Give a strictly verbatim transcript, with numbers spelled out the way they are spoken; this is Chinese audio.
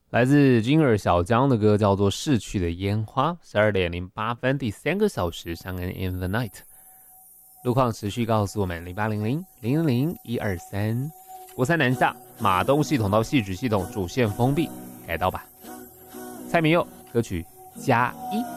来自金耳小江的歌叫做《逝去的烟花》，十二点零八分，第三个小时，上恩 in the night。路况持续告诉我们：零八零零零零零一二三，国三南下，马东系统到汐止系统主线封闭，改道吧。蔡明佑歌曲加一。